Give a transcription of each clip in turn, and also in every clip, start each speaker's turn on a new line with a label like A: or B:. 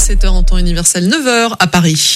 A: 17h en temps universel, 9h à Paris.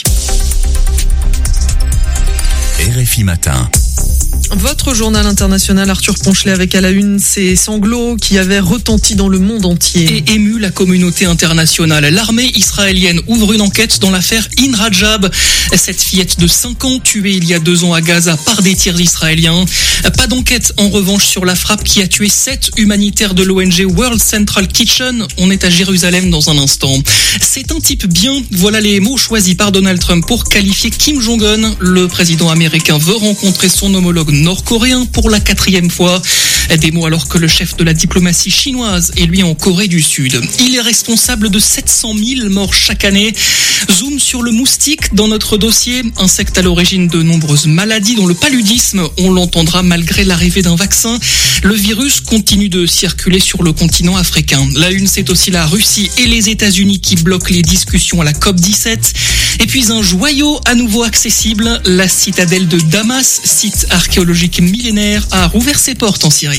B: RFI Matin.
A: Votre journal international, Arthur Ponchelet, avec à la une ces sanglots qui avaient retenti dans le monde entier.
C: Et ému la communauté internationale. L'armée israélienne ouvre une enquête dans l'affaire In Rajab. Cette fillette de 5 ans tuée il y a 2 ans à Gaza par des tirs israéliens. Pas d'enquête en revanche sur la frappe qui a tué 7 humanitaires de l'ONG World Central Kitchen. On est à Jérusalem dans un instant. C'est un type bien. Voilà les mots choisis par Donald Trump pour qualifier Kim Jong-un. Le président américain veut rencontrer son homologue nord-coréen pour la 4e fois. Des mots alors que le chef de la diplomatie chinoise est lui en Corée du Sud. Il est responsable de 700 000 morts chaque année. Zoom sur le moustique dans notre dossier. Insecte à l'origine de nombreuses maladies dont le paludisme, on l'entendra malgré l'arrivée d'un vaccin. Le virus continue de circuler sur le continent africain. La une, c'est aussi la Russie et les États-Unis qui bloquent les discussions à la COP17. Et puis un joyau à nouveau accessible. La citadelle de Damas, site archéologique millénaire, a rouvert ses portes en Syrie.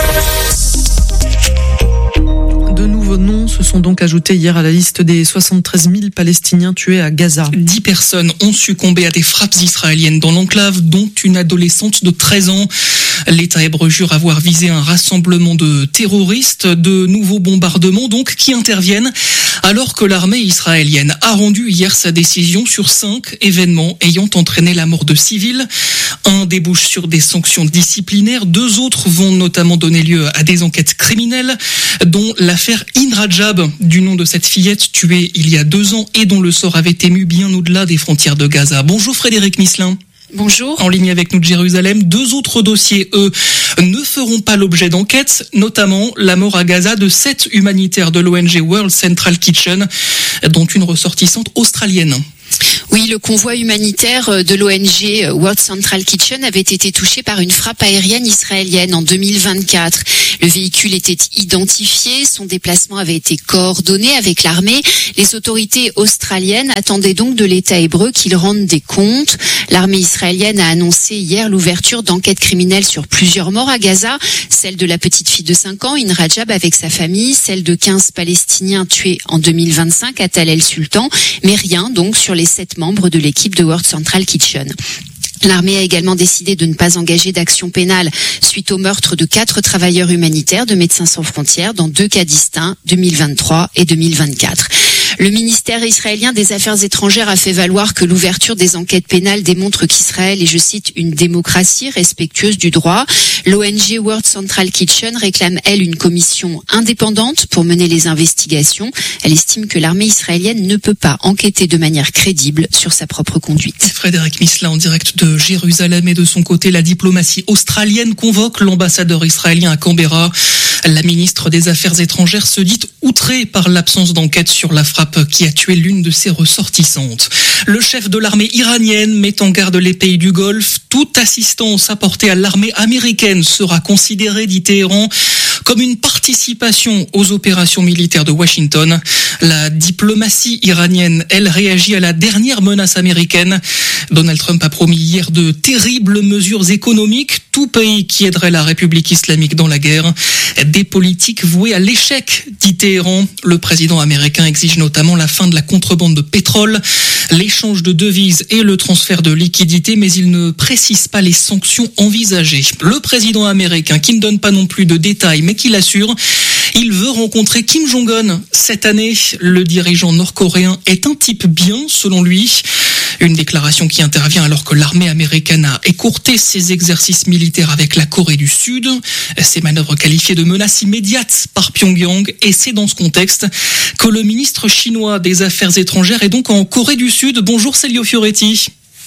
A: De nouveaux noms se sont donc ajoutés hier à la liste des 73 000 Palestiniens tués à Gaza.
C: 10 personnes ont succombé à des frappes israéliennes dans l'enclave, dont une adolescente de 13 ans. L'État hébreu jure avoir visé un rassemblement de terroristes. De nouveaux bombardements donc qui interviennent alors que l'armée israélienne a rendu hier sa décision sur 5 événements ayant entraîné la mort de civils. Un débouche sur des sanctions disciplinaires. 2 autres vont notamment donner lieu à des enquêtes criminelles, dont l'affaire In Rajab, du nom de cette fillette tuée il y a 2 ans et dont le sort avait ému bien au-delà des frontières de Gaza. Bonjour Frédéric Misselin.
D: Bonjour.
C: En ligne avec nous de Jérusalem, 2 autres dossiers, eux, ne feront pas l'objet d'enquête, notamment la mort à Gaza de 7 humanitaires de l'ONG World Central Kitchen, dont une ressortissante australienne.
D: Oui, le convoi humanitaire de l'ONG World Central Kitchen avait été touché par une frappe aérienne israélienne en 2024. Le véhicule était identifié, son déplacement avait été coordonné avec l'armée. Les autorités australiennes attendaient donc de l'État hébreu qu'il rende des comptes. L'armée israélienne a annoncé hier l'ouverture d'enquêtes criminelles sur plusieurs morts à Gaza, celle de la petite fille de 5 ans, In Rajab, avec sa famille, celle de 15 Palestiniens tués en 2025 à Tal el-Sultan, mais rien donc sur les 7 membres de l'équipe de World Central Kitchen. L'armée a également décidé de ne pas engager d'action pénale suite au meurtre de 4 travailleurs humanitaires de Médecins sans frontières dans 2 cas distincts, 2023 et 2024. Le ministère israélien des Affaires étrangères a fait valoir que l'ouverture des enquêtes pénales démontre qu'Israël est, je cite, une démocratie respectueuse du droit. L'ONG World Central Kitchen réclame, elle, une commission indépendante pour mener les investigations. Elle estime que l'armée israélienne ne peut pas enquêter de manière crédible sur sa propre conduite.
C: Frédéric Misselin en direct de Jérusalem, et de son côté, la diplomatie australienne convoque l'ambassadeur israélien à Canberra. La ministre des Affaires étrangères se dit outrée par l'absence d'enquête sur la frappe qui a tué l'une de ses ressortissantes. Le chef de l'armée iranienne met en garde les pays du Golfe. Toute assistance apportée à l'armée américaine sera considérée, dit Téhéran, comme une participation aux opérations militaires de Washington. La diplomatie iranienne, elle, réagit à la dernière menace américaine. Donald Trump a promis hier de terribles mesures économiques. Tout pays qui aiderait la République islamique dans la guerre. Des politiques vouées à l'échec, dit Téhéran. Le président américain exige notamment la fin de la contrebande de pétrole, l'échange de devises et le transfert de liquidités, mais il ne précise pas les sanctions envisagées. Le président américain, qui ne donne pas non plus de détails, mais qui l'assure, il veut rencontrer Kim Jong-un cette année. Le dirigeant nord-coréen est un type bien, selon lui. Une déclaration qui intervient alors que l'armée américaine a écourté ses exercices militaires avec la Corée du Sud. Ces manœuvres qualifiées de menaces immédiates par Pyongyang. Et c'est dans ce contexte que le ministre chinois des Affaires étrangères est donc en Corée du Sud. Bonjour Célio Fioretti.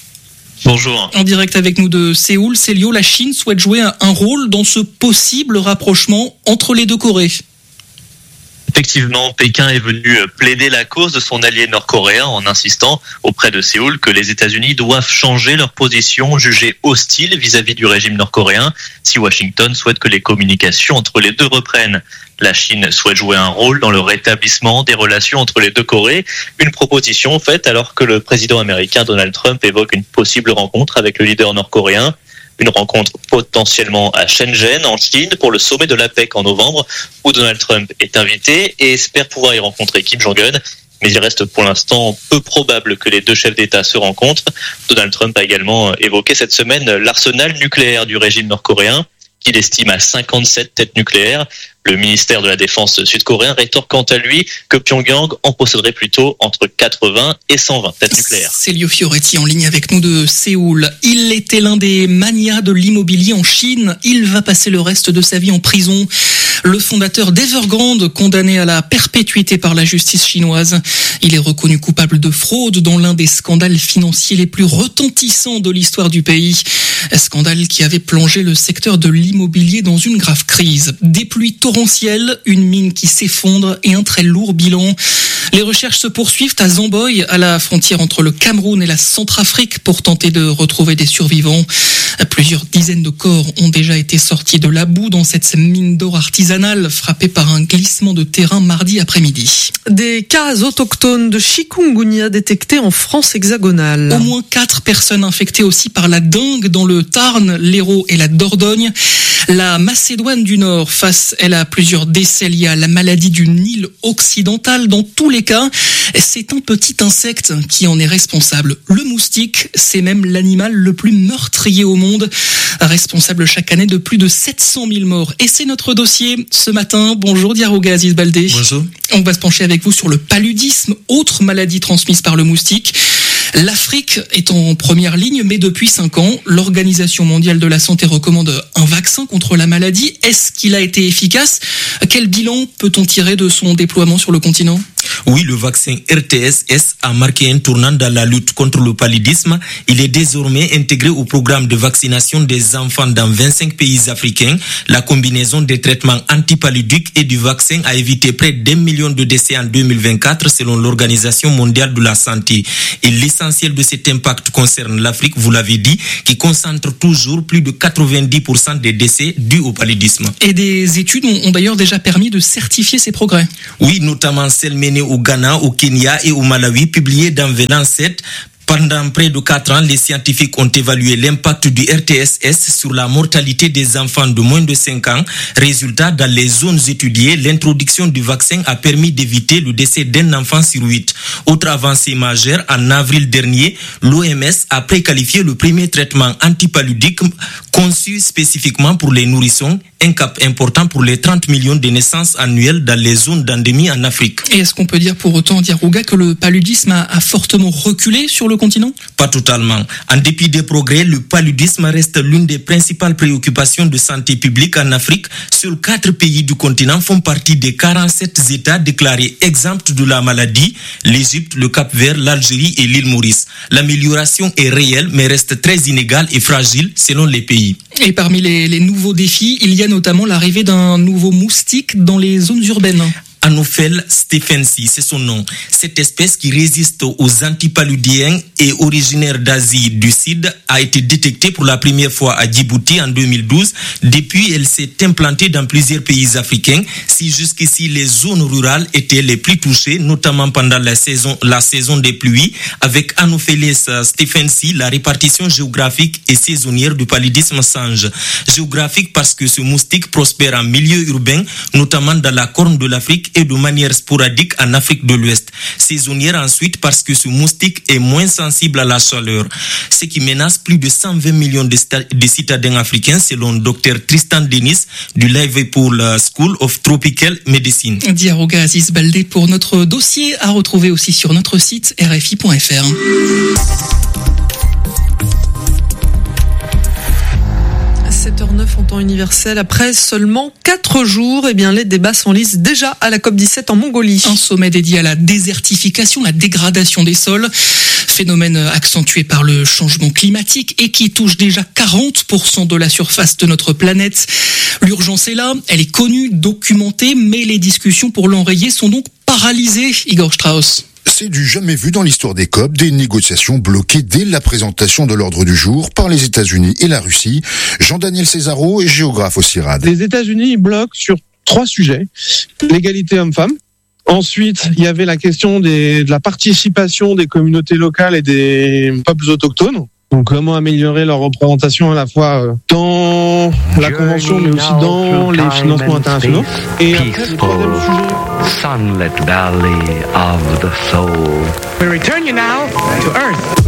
E: Bonjour.
C: En direct avec nous de Séoul, Célio, la Chine souhaite jouer un rôle dans ce possible rapprochement entre les 2 Corées.
E: Effectivement, Pékin est venu plaider la cause de son allié nord-coréen en insistant auprès de Séoul que les États-Unis doivent changer leur position jugée hostile vis-à-vis du régime nord-coréen si Washington souhaite que les communications entre les deux reprennent. La Chine souhaite jouer un rôle dans le rétablissement des relations entre les 2 Corées. Une proposition faite alors que le président américain Donald Trump évoque une possible rencontre avec le leader nord-coréen. Une rencontre potentiellement à Shenzhen, en Chine, pour le sommet de l'APEC en novembre, où Donald Trump est invité et espère pouvoir y rencontrer Kim Jong-un. mais il reste pour l'instant peu probable que les deux chefs d'État se rencontrent. Donald Trump a également évoqué cette semaine l'arsenal nucléaire du régime nord-coréen, qu'il estime à 57 têtes nucléaires. Le ministère de la Défense sud-coréen rétorque quant à lui que Pyongyang en posséderait plutôt entre 80 et 120 têtes nucléaires.
C: Célio Fioretti en ligne avec nous de Séoul. Il était l'un des magnats de l'immobilier en Chine. Il va passer le reste de sa vie en prison. Le fondateur d'Evergrande, condamné à la perpétuité par la justice chinoise. Il est reconnu coupable de fraude dans l'un des scandales financiers les plus retentissants de l'histoire du pays. Scandale qui avait plongé le secteur de l'immobilier dans une grave crise. Des pluies torrentielles, une mine qui s'effondre et un très lourd bilan. Les recherches se poursuivent à Zamboy, à la frontière entre le Cameroun et la Centrafrique, pour tenter de retrouver des survivants. Plusieurs dizaines de corps ont déjà été sortis de la boue dans cette mine d'or artisanale frappée par un glissement de terrain mardi après-midi.
A: Des cas autochtones de chikungunya détectés en France hexagonale.
C: Au moins 4 personnes infectées aussi par la dengue dans le Tarn, l'Hérault et la Dordogne. La Macédoine du Nord face, elle, à plusieurs décès liés à la maladie du Nil occidental. Dans tous les cas, c'est un petit insecte qui en est responsable. Le moustique, c'est même l'animal le plus meurtrier au monde, responsable chaque année de plus de 700 000 morts. Et c'est notre dossier ce matin. Bonjour Diarouga Aziz Baldé.
F: Bonjour.
C: On va se pencher avec vous sur le paludisme, autre maladie transmise par le moustique. L'Afrique est en première ligne, mais depuis 5 ans, l'Organisation mondiale de la santé recommande un vaccin contre la maladie. Est-ce qu'il a été efficace ? Quel bilan peut-on tirer de son déploiement sur le continent ?
F: Oui, le vaccin RTS-S a marqué un tournant dans la lutte contre le paludisme. Il est désormais intégré au programme de vaccination des enfants dans 25 pays africains. La combinaison des traitements antipaludiques et du vaccin a évité près d'1 million de décès en 2024 selon l'Organisation mondiale de la santé. Et l'essentiel de cet impact concerne l'Afrique, vous l'avez dit, qui concentre toujours plus de 90% des décès dus au paludisme.
C: Et des études ont d'ailleurs déjà permis de certifier ces progrès.
F: Oui, notamment celles menées au Ghana, au Kenya et au Malawi, publiées dans The Lancet. Pendant près de 4 ans, les scientifiques ont évalué l'impact du RTS-S sur la mortalité des enfants de moins de 5 ans. Résultat, dans les zones étudiées, l'introduction du vaccin a permis d'éviter le décès d'un enfant sur 8. Autre avancée majeure, en avril dernier, l'OMS a préqualifié le premier traitement antipaludique conçu spécifiquement pour les nourrissons, un cap important pour les 30 millions de naissances annuelles dans les zones d'endémie en Afrique.
C: Et est-ce qu'on peut dire pour autant, Diarouga, que le paludisme a fortement reculé sur le continent ?
F: Pas totalement. En dépit des progrès, le paludisme reste l'une des principales préoccupations de santé publique en Afrique. Seuls 4 pays du continent font partie des 47 États déclarés exempts de la maladie: l'Égypte, le Cap-Vert, l'Algérie et l'île Maurice. L'amélioration est réelle, mais reste très inégale et fragile selon les pays.
C: Et parmi les nouveaux défis, il y a notamment l'arrivée d'un nouveau moustique dans les zones urbaines.
F: Anopheles stephensi, c'est son nom. Cette espèce qui résiste aux antipaludiens et originaire d'Asie du Sud a été détectée pour la première fois à Djibouti en 2012. Depuis, elle s'est implantée dans plusieurs pays africains. Si jusqu'ici les zones rurales étaient les plus touchées, notamment pendant la saison des pluies, avec Anopheles stephensi, la répartition géographique et saisonnière du paludisme change. Géographique parce que ce moustique prospère en milieu urbain, notamment dans la Corne de l'Afrique et de manière sporadique en Afrique de l'Ouest. Saisonnière ensuite parce que ce moustique est moins sensible à la chaleur, ce qui menace plus de 120 millions de citadins africains selon Dr Tristan Dennis du Liverpool School of Tropical Medicine.
C: Diarouga Aziz Baldé pour notre dossier, à retrouver aussi sur notre site rfi.fr.
A: 7h09 en temps universel. Après seulement 4 jours, eh bien, les débats s'enlisent déjà à la COP17 en Mongolie.
C: Un sommet dédié à la désertification, la dégradation des sols, phénomène accentué par le changement climatique et qui touche déjà 40% de la surface de notre planète. L'urgence est là, elle est connue, documentée, mais les discussions pour l'enrayer sont donc paralysées, Igor Strauss.
G: C'est du jamais vu dans l'histoire des COP, des négociations bloquées dès la présentation de l'ordre du jour par les États-Unis et la Russie. Jean-Daniel Césaro est géographe au CIRAD.
H: Les États-Unis bloquent sur 3 sujets. L'égalité homme-femme. Ensuite, il y avait la question de la participation des communautés locales et des peuples autochtones. Donc, comment améliorer leur représentation à la fois dans la Convention, mais aussi dans les financements internationaux. Et après, le troisième sujet...
I: sunlit valley of the soul.
J: We return you now to Earth.